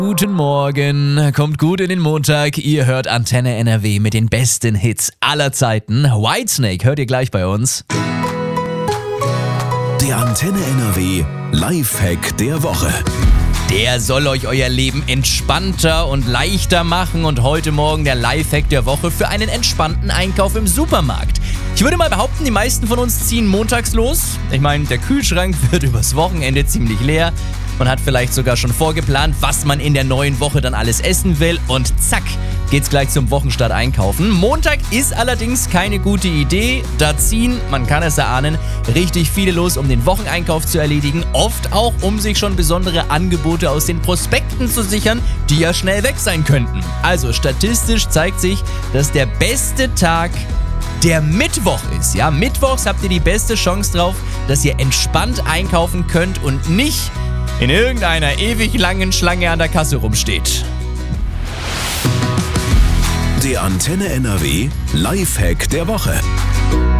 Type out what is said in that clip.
Guten Morgen, kommt gut in den Montag. Ihr hört Antenne NRW mit den besten Hits aller Zeiten. Whitesnake hört ihr gleich bei uns. Der Antenne NRW Lifehack der Woche. Der soll euch euer Leben entspannter und leichter machen und heute Morgen der Lifehack der Woche für einen entspannten Einkauf im Supermarkt. Ich würde mal behaupten, die meisten von uns ziehen montags los. Ich meine, der Kühlschrank wird übers Wochenende ziemlich leer. Man hat vielleicht sogar schon vorgeplant, was man in der neuen Woche dann alles essen will und zack, geht's gleich zum Wochenstart einkaufen. Montag ist allerdings keine gute Idee. Da ziehen, man kann es erahnen, richtig viele los, um den Wocheneinkauf zu erledigen. Oft auch, um sich schon besondere Angebote aus den Prospekten zu sichern, die ja schnell weg sein könnten. Also statistisch zeigt sich, dass der beste Tag der Mittwoch ist. Ja, mittwochs habt ihr die beste Chance drauf, dass ihr entspannt einkaufen könnt und nicht in irgendeiner ewig langen Schlange an der Kasse rumsteht. Der Antenne NRW Lifehack der Woche.